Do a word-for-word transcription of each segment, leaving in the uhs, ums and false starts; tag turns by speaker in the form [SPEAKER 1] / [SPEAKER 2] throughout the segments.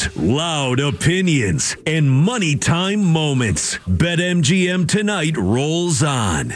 [SPEAKER 1] news, loud opinions, and money time moments. BetMGM tonight rolls on.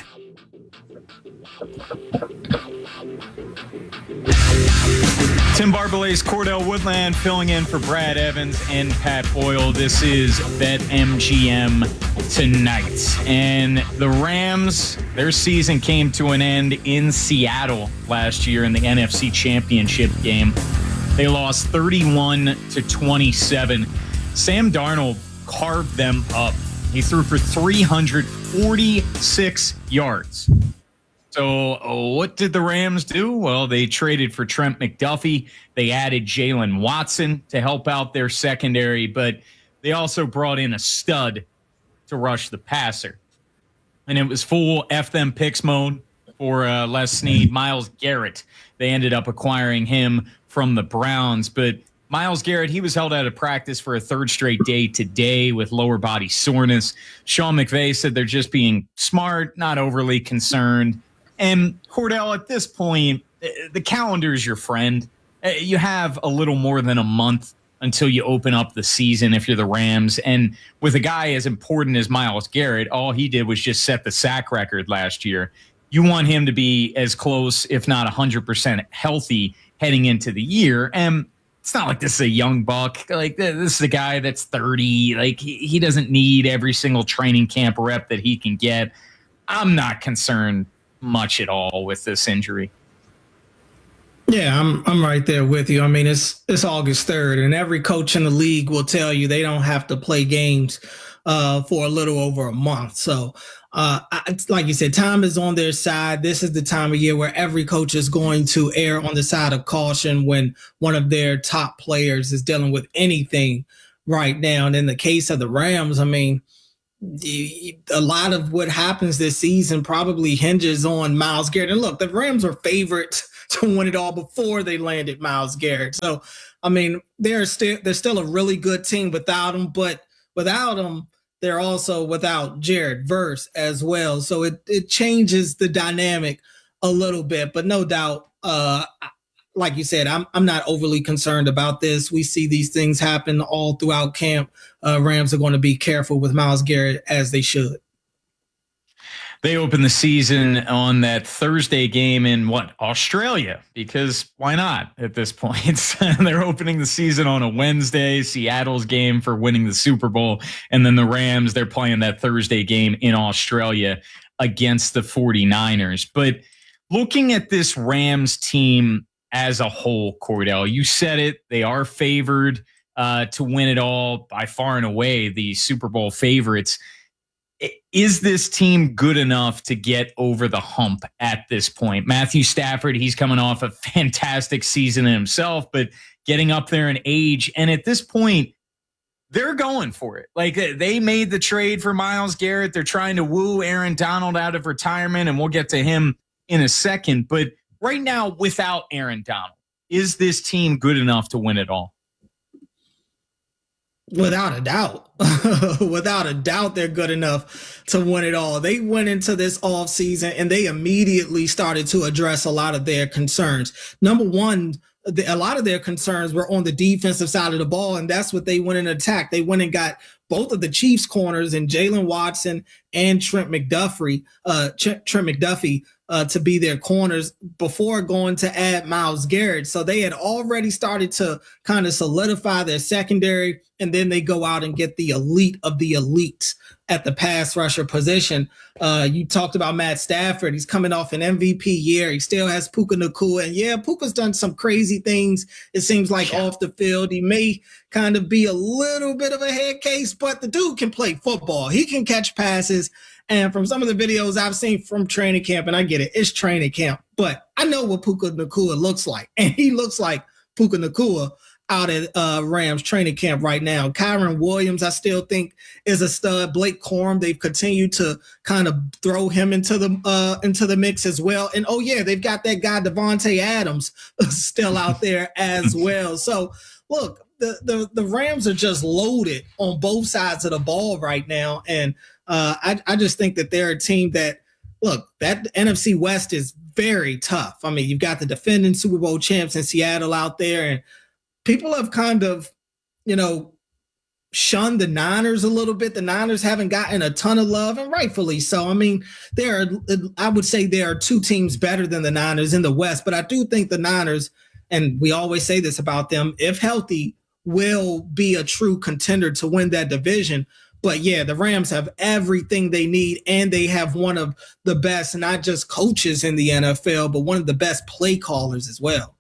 [SPEAKER 2] Tim Barbalet's Cordell Woodland filling in for Brad Evans and Pat Boyle. This is BetMGM tonight. And the Rams, their season came to an end in Seattle last year in the N F C Championship game. They lost thirty-one to twenty-seven. Sam Darnold carved them up. He threw for three hundred forty-six yards. So uh, what did the Rams do? Well, they traded for Trent McDuffie. They added Jalen Watson to help out their secondary, but they also brought in a stud to rush the passer. And it was full F them picks mode for uh, Les Snead. Myles Garrett, they ended up acquiring him from the Browns. But Myles Garrett, he was held out of practice for a third straight day today with lower body soreness. Sean McVay said they're just being smart, not overly concerned. And Cordell, at this point, the calendar is your friend. You have a little more than a month until you open up the season if you're the Rams. And with a guy as important as Myles Garrett, all he did was just set the sack record last year. You want him to be as close, if not one hundred percent healthy heading into the year. And it's not like this is a young buck. Like, this is a guy that's thirty. Like, he, he doesn't need every single training camp rep that he can get. I'm not concerned much at all with this injury.
[SPEAKER 3] Yeah, I'm I'm right there with you. I mean, it's it's August third, and every coach in the league will tell you they don't have to play games uh, for a little over a month. So, uh, I, like you said, time is on their side. This is the time of year where every coach is going to err on the side of caution when one of their top players is dealing with anything right now. And in the case of the Rams, I mean, a lot of what happens this season probably hinges on Myles Garrett. And look, the Rams were favorites to win it all before they landed Myles Garrett. So, I mean, they're still they're still a really good team without him, but without him, they're also without Jared Verse as well. So it it changes the dynamic a little bit, but no doubt, uh, like you said, I'm I'm not overly concerned about this. We see these things happen all throughout camp. Uh, Rams are going to be careful with Myles Garrett, as they should.
[SPEAKER 2] They open the season on that Thursday game in what, Australia? Because why not at this point? They're opening the season on a Wednesday, Seattle's game for winning the Super Bowl. And then the Rams, they're playing that Thursday game in Australia against the forty-niners. But looking at this Rams team as a whole, Cordell, you said it, they are favored uh, to win it all by far and away, the Super Bowl favorites. Is this team good enough to get over the hump at this point? Matthew Stafford, he's coming off a fantastic season himself, but getting up there in age. And at this point, they're going for it. Like, they made the trade for Myles Garrett. They're trying to woo Aaron Donald out of retirement, and we'll get to him in a second. But right now, without Aaron Donald, is this team good enough to win it all?
[SPEAKER 3] Without a doubt. Without a doubt, they're good enough to win it all. They went into this offseason and they immediately started to address a lot of their concerns. Number one, the, a lot of their concerns were on the defensive side of the ball, and that's what they went and attacked. They went and got both of the Chiefs corners and Jalen Watson and Trent McDuffie, uh, Trent McDuffie uh, to be their corners before going to add Myles Garrett. So they had already started to kind of solidify their secondary, and then they go out and get the elite of the elites at the pass rusher position. Uh, you talked about Matt Stafford. He's coming off an M V P year. He still has Puka Nacua. And yeah, Puka's done some crazy things, it seems like, yeah, off the field. He may kind of be a little bit of a head case, but the dude can play football. He can catch passes. And from some of the videos I've seen from training camp, and I get it, it's training camp, but I know what Puka Nacua looks like. And he looks like Puka Nacua out at uh, Rams training camp right now. Kyron Williams, I still think, is a stud. Blake Corum, they've continued to kind of throw him into the uh, into the mix as well. And oh yeah, they've got that guy Devontae Adams still out there as well. So look, the, the the Rams are just loaded on both sides of the ball right now, and uh, I I just think that they're a team that, look, that N F C West is very tough. I mean, you've got the defending Super Bowl champs in Seattle out there, and people have kind of you know, shun the Niners a little bit. The Niners haven't gotten a ton of love, and rightfully so. I mean, there are, I would say there are two teams better than the Niners in the West, but I do think the Niners, and we always say this about them, if healthy, will be a true contender to win that division. But yeah, the Rams have everything they need, and they have one of the best, not just coaches in the N F L, but one of the best play callers as well.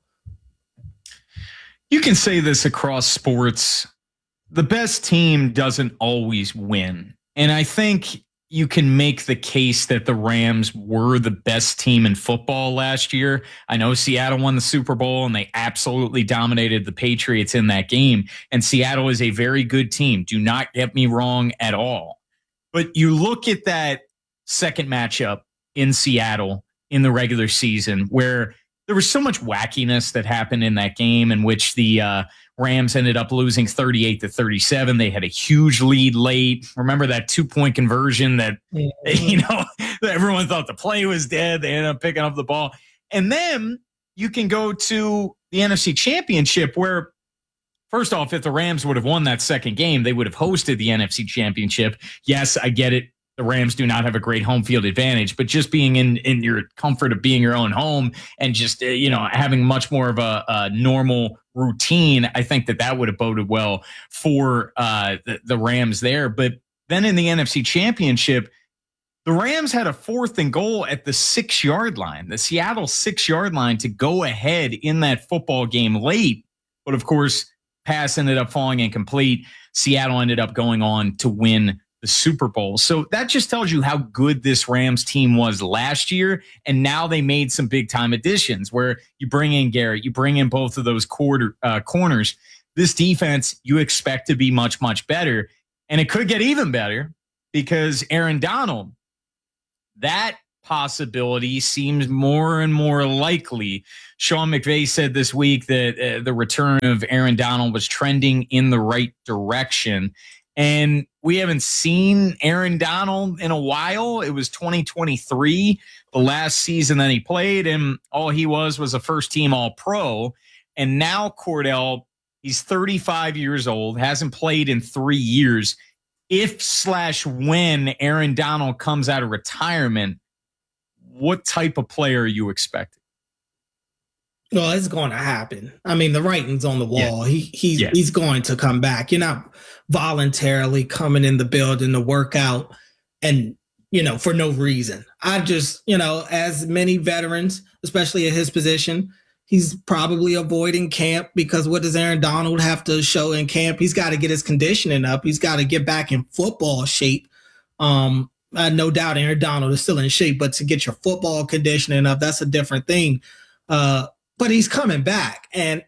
[SPEAKER 2] You can say this across sports. The best team doesn't always win. And I think you can make the case that the Rams were the best team in football last year. I know Seattle won the Super Bowl and they absolutely dominated the Patriots in that game. And Seattle is a very good team. Do not get me wrong at all. But you look at that second matchup in Seattle in the regular season where there was so much wackiness that happened in that game in which the uh, Rams ended up losing thirty-eight to thirty-seven. They had a huge lead late. Remember that two-point conversion that, mm-hmm. you know, everyone thought the play was dead. They ended up picking up the ball. And then you can go to the N F C Championship where, first off, if the Rams would have won that second game, they would have hosted the N F C Championship. Yes, I get it. The Rams do not have a great home field advantage, but just being in, in your comfort of being your own home and just, uh, you know, having much more of a, a normal routine, I think that that would have boded well for uh, the, the Rams there. But then in the N F C Championship, the Rams had a fourth and goal at the six yard line, the Seattle six yard line to go ahead in that football game late. But of course, pass ended up falling incomplete. Seattle ended up going on to win the Super Bowl. So that just tells you how good this Rams team was last year. And now they made some big time additions where you bring in Garrett, you bring in both of those quarter uh, corners. This defense you expect to be much, much better. And it could get even better because Aaron Donald, that possibility seems more and more likely. Sean McVay said this week that uh, the return of Aaron Donald was trending in the right direction. And we haven't seen Aaron Donald in a while. It was twenty twenty-three, the last season that he played, and all he was was a first-team All-Pro. And now, Cordell, he's thirty-five years old, hasn't played in three years. If slash when Aaron Donald comes out of retirement, what type of player are you expecting?
[SPEAKER 3] Well, it's going to happen. I mean, the writing's on the wall.
[SPEAKER 2] Yeah.
[SPEAKER 3] He he's yeah. he's going to come back. You're not voluntarily coming in the building to work out and, you know, for no reason. I just, you know, as many veterans, especially at his position, he's probably avoiding camp because what does Aaron Donald have to show in camp? He's got to get his conditioning up. He's got to get back in football shape. Um, uh, no doubt Aaron Donald is still in shape, but to get your football conditioning up, that's a different thing. Uh, But he's coming back. And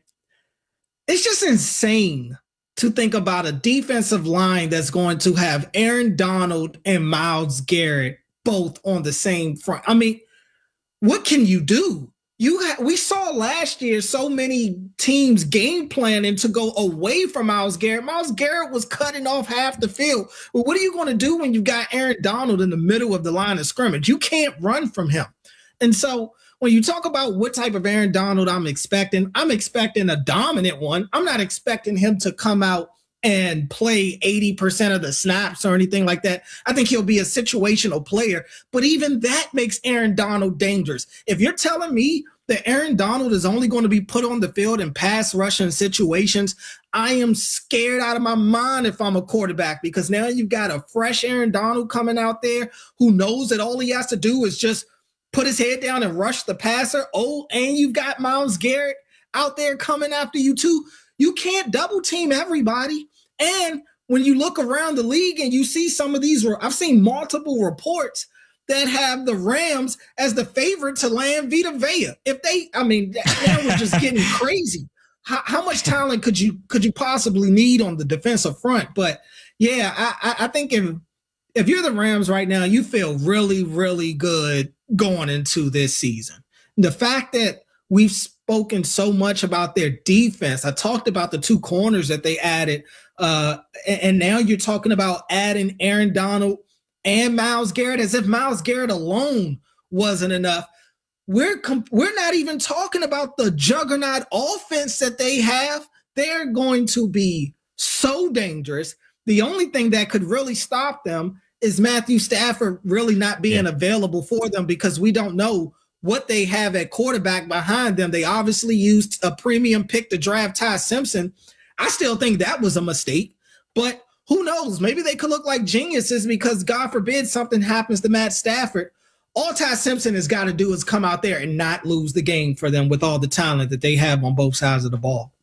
[SPEAKER 3] it's just insane to think about a defensive line that's going to have Aaron Donald and Myles Garrett both on the same front. I mean, what can you do? You ha- we saw last year so many teams game planning to go away from Myles Garrett. Myles Garrett was cutting off half the field. Well, what are you going to do when you got Aaron Donald in the middle of the line of scrimmage? You can't run from him. And so when you talk about what type of Aaron Donald I'm expecting, I'm expecting a dominant one. I'm not expecting him to come out and play eighty percent of the snaps or anything like that. I think he'll be a situational player, but even that makes Aaron Donald dangerous. If you're telling me that Aaron Donald is only going to be put on the field in pass rushing situations, I am scared out of my mind if I'm a quarterback, because now you've got a fresh Aaron Donald coming out there who knows that all he has to do is just put his head down and rush the passer. Oh, and you've got Myles Garrett out there coming after you too. You can't double team everybody. And when you look around the league and you see some of these, I've seen multiple reports that have the Rams as the favorite to land Vita Vea. If they, I mean, that, that was just getting crazy. How, how much talent could you could you possibly need on the defensive front? But yeah, I, I think if if you're the Rams right now, you feel really, really good going into this season. The fact that we've spoken so much about their defense, I talked about the two corners that they added, uh, and now you're talking about adding Aaron Donald and Myles Garrett as if Myles Garrett alone wasn't enough. We're comp- we're not even talking about the juggernaut offense that they have. They're going to be so dangerous. The only thing that could really stop them is Matthew Stafford really not being yeah. available for them, because we don't know what they have at quarterback behind them. They obviously used a premium pick to draft Ty Simpson. I still think that was a mistake, but who knows? Maybe they could look like geniuses because, God forbid, something happens to Matt Stafford. All Ty Simpson has got to do is come out there and not lose the game for them with all the talent that they have on both sides of the ball.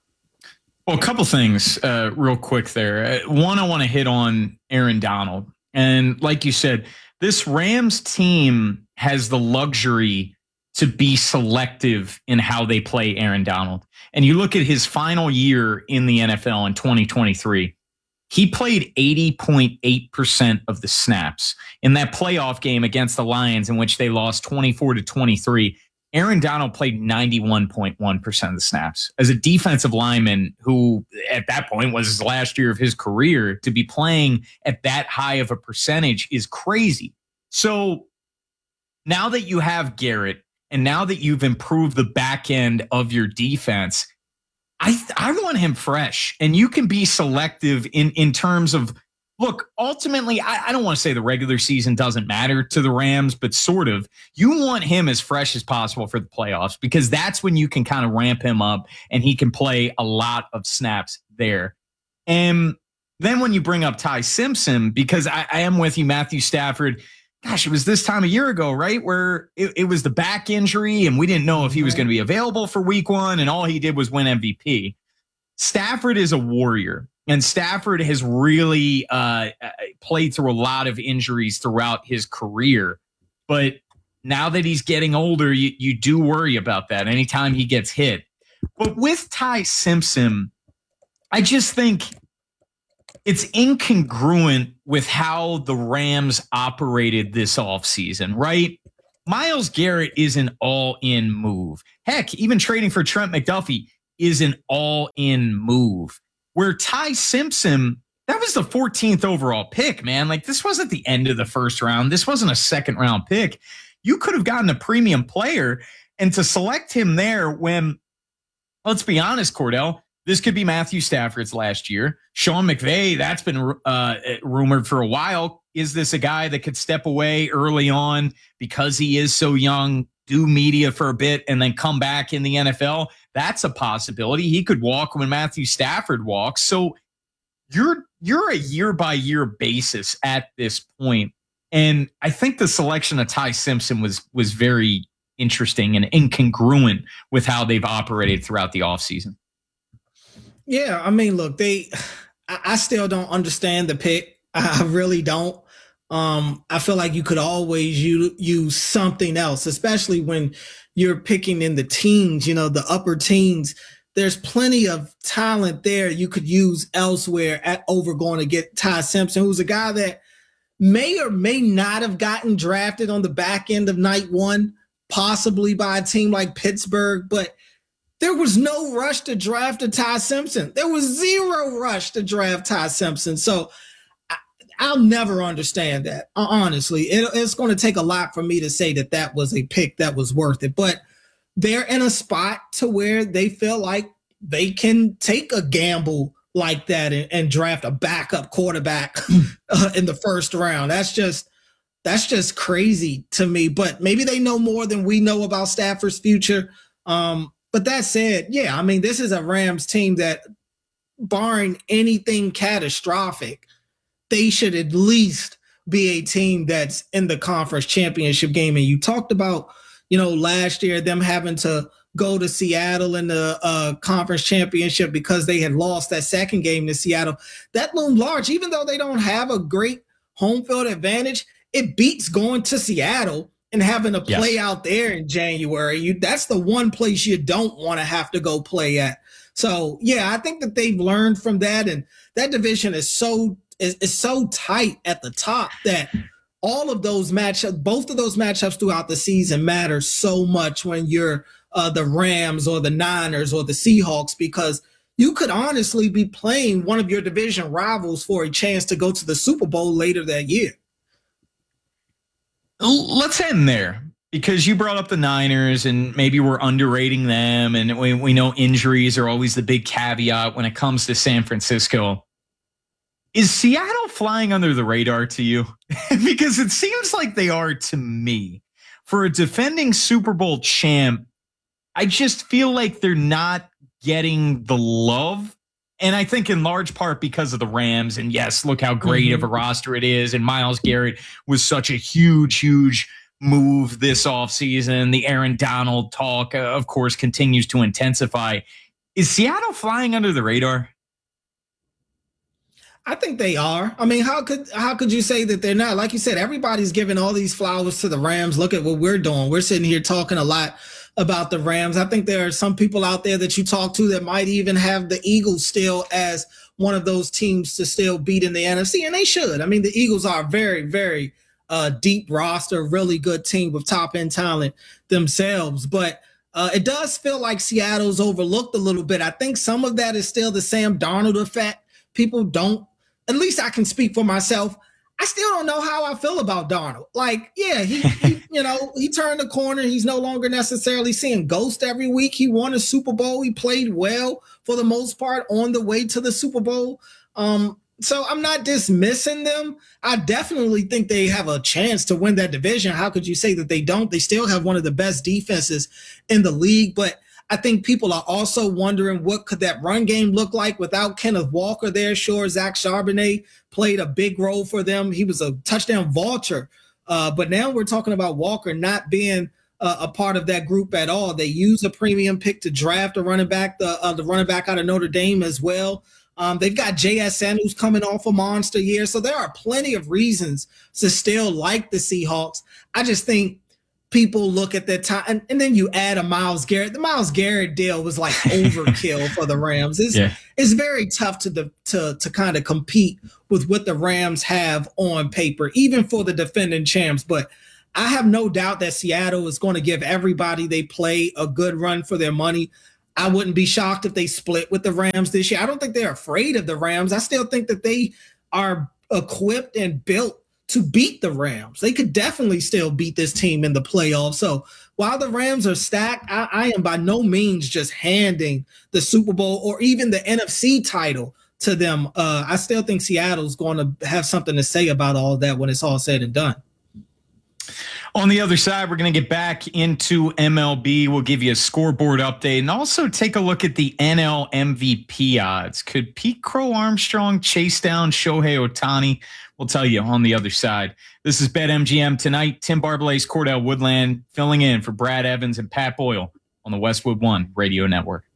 [SPEAKER 2] Well, a couple things uh, real quick there. One, I want to hit on Aaron Donald. And like you said, this Rams team has the luxury to be selective in how they play Aaron Donald. And you look at his final year in the N F L in twenty twenty-three, he played eighty point eight percent of the snaps. In that playoff game against the Lions, in which they lost twenty-four to twenty-three, Aaron Donald played ninety-one point one percent of the snaps. As a defensive lineman who at that point was his last year of his career, to be playing at that high of a percentage is crazy. So now that you have Garrett, and now that you've improved the back end of your defense, I I want him fresh. And you can be selective in, in terms of, look, ultimately, I, I don't want to say the regular season doesn't matter to the Rams, but sort of. You want him as fresh as possible for the playoffs, because that's when you can kind of ramp him up and he can play a lot of snaps there. And then when you bring up Ty Simpson, because I, I am with you, Matthew Stafford, gosh, it was this time a year ago, right, where it, it was the back injury and we didn't know if he was going to be available for week one, and all he did was win M V P. Stafford is a warrior. And Stafford has really uh, played through a lot of injuries throughout his career. But now that he's getting older, you, you do worry about that anytime he gets hit. But with Ty Simpson, I just think it's incongruent with how the Rams operated this offseason, right? Myles Garrett is an all-in move. Heck, even trading for Trent McDuffie is an all-in move. Where Ty Simpson, that was the fourteenth overall pick, man. Like, this wasn't the end of the first round. This wasn't a second round pick. You could have gotten a premium player, and to select him there when, let's be honest, Cordell, this could be Matthew Stafford's last year. Sean McVay, that's been uh, rumored for a while. Is this a guy that could step away early on because he is so young, do media for a bit, and then come back in the N F L? That's a possibility. He could walk when Matthew Stafford walks. So you're you're a year by year basis at this point. And I think the selection of Ty Simpson was was very interesting and incongruent with how they've operated throughout the offseason.
[SPEAKER 3] Yeah, I mean, look, they I still don't understand the pick. I really don't. Um, I feel like you could always use, use something else, especially when you're picking in the teens, you know, the upper teens. There's plenty of talent there you could use elsewhere at over going to get Ty Simpson, who's a guy that may or may not have gotten drafted on the back end of night one, possibly by a team like Pittsburgh, but there was no rush to draft a Ty Simpson. There was zero rush to draft Ty Simpson. So I, I'll never understand that. Honestly, it, it's going to take a lot for me to say that that was a pick that was worth it. But they're in a spot to where they feel like they can take a gamble like that and, and draft a backup quarterback uh, in the first round. That's just that's just crazy to me. But maybe they know more than we know about Stafford's future. Um, But that said, yeah, I mean, this is a Rams team that, barring anything catastrophic, they should at least be a team that's in the conference championship game. And you talked about, you know, last year, them having to go to Seattle in the uh, conference championship because they had lost that second game to Seattle. That loomed large. Even though they don't have a great home field advantage, it beats going to Seattle and having to play yes. out there in January. You that's the one place you don't want to have to go play at. So, yeah, I think that they've learned from that. And that division is so is, is so tight at the top that all of those matchups, both of those matchups throughout the season matter so much when you're uh, the Rams or the Niners or the Seahawks, because you could honestly be playing one of your division rivals for a chance to go to the Super Bowl later that year.
[SPEAKER 2] Let's end there. because you brought up the Niners and maybe we're underrating them. And we, we know injuries are always the big caveat when it comes to San Francisco. Is Seattle flying under the radar to you? Because it seems like they are to me. For a defending Super Bowl champ, I just feel like they're not getting the love. And I think in large part because of the Rams. And yes, look how great mm-hmm. of a roster it is. And Myles Garrett was such a huge, huge move this offseason. The Aaron Donald talk, uh, of course, continues to intensify. Is Seattle flying under the radar?
[SPEAKER 3] I think they are. I mean, how could how could you say that they're not? Like you said, everybody's giving all these flowers to the Rams. Look at what we're doing. We're sitting here talking a lot about the Rams. I think there are some people out there that you talk to that might even have the Eagles still as one of those teams to still beat in the N F C, and they should. I mean, the Eagles are a very, very uh, deep roster, really good team with top-end talent themselves. But uh, it does feel like Seattle's overlooked a little bit. I think some of that is still the Sam Darnold effect. People don't, at least I can speak for myself, I still don't know how I feel about Darnold. Like, yeah, he, he you know, he turned the corner. He's no longer necessarily seeing ghosts every week. He won a Super Bowl. He played well for the most part on the way to the Super Bowl. Um, so I'm not dismissing them. I definitely think they have a chance to win that division. How could you say that they don't? They still have one of the best defenses in the league, but I think people are also wondering what could that run game look like without Kenneth Walker there. Sure, Zach Charbonnet played a big role for them. He was a touchdown vulture. Uh, but now we're talking about Walker not being uh, a part of that group at all. They use a premium pick to draft a running back, the, uh, the running back out of Notre Dame as well. Um, they've got J S N who's coming off a monster year. So there are plenty of reasons to still like the Seahawks. I just think people look at that time, and, and then you add a Myles Garrett. The Myles Garrett deal was like overkill for the Rams. It's, yeah. it's very tough to to to kind of compete with what the Rams have on paper, even for the defending champs. But I have no doubt that Seattle is going to give everybody they play a good run for their money. I wouldn't be shocked if they split with the Rams this year. I don't think they're afraid of the Rams. I still think that they are equipped and built to beat the Rams. They could definitely still beat this team in the playoffs. So while the Rams are stacked, I, I am by no means just handing the Super Bowl or even the N F C title to them. Uh, I still think Seattle's going to have something to say about all of that when it's all said and done.
[SPEAKER 2] On the other side, we're going to get back into M L B. We'll give you a scoreboard update and also take a look at the N L M V P odds. Could Pete Crow Armstrong chase down Shohei Ohtani? We'll tell you on the other side. This is BetMGM tonight. Tim Barbalet's Cordell Woodland filling in for Brad Evans and Pat Boyle on the Westwood One Radio Network.